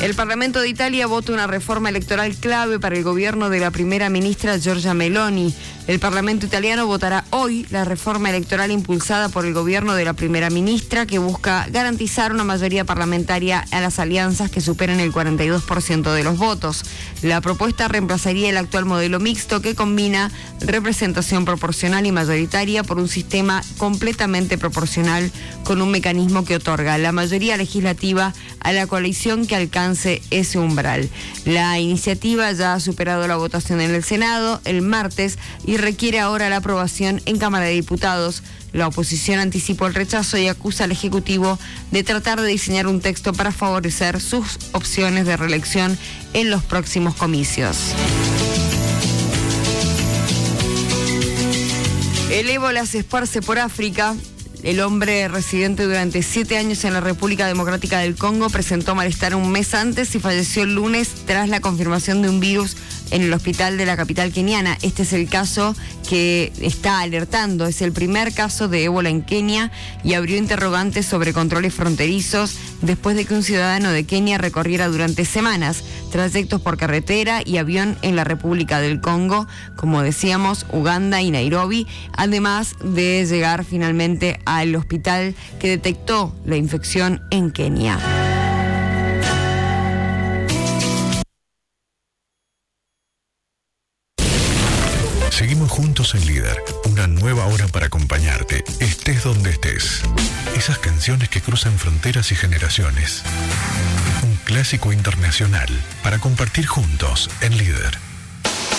El Parlamento de Italia vota una reforma electoral clave para el gobierno de la primera ministra Giorgia Meloni. El Parlamento italiano votará hoy la reforma electoral impulsada por el gobierno de la primera ministra, que busca garantizar una mayoría parlamentaria a las alianzas que superen el 42% de los votos. La propuesta reemplazaría el actual modelo mixto, que combina representación proporcional y mayoritaria por un sistema completamente proporcional, con un mecanismo que otorga la mayoría legislativa a la coalición que alcance ese umbral. La iniciativa ya ha superado la votación en el Senado el martes y requiere ahora la aprobación en Cámara de Diputados. La oposición anticipó el rechazo y acusa al Ejecutivo de tratar de diseñar un texto para favorecer sus opciones de reelección en los próximos comicios. El ébola se esparce por África. El hombre residente durante 7 años en la República Democrática del Congo presentó malestar un mes antes y falleció el lunes tras la confirmación de un virus en el hospital de la capital keniana. Este es el caso que está alertando. Es el primer caso de ébola en Kenia y abrió interrogantes sobre controles fronterizos después de que un ciudadano de Kenia recorriera durante semanas trayectos por carretera y avión en la República del Congo, como decíamos, Uganda y Nairobi, además de llegar finalmente al hospital que detectó la infección en Kenia. Seguimos juntos en Líder, una nueva hora para acompañarte, estés donde estés. Esas canciones que cruzan fronteras y generaciones. Un clásico internacional para compartir juntos en Líder.